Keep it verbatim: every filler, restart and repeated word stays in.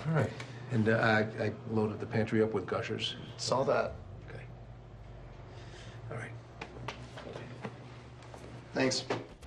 All right. And uh, I, I loaded the pantry up with Gushers. Saw that. Okay. All right. Thanks.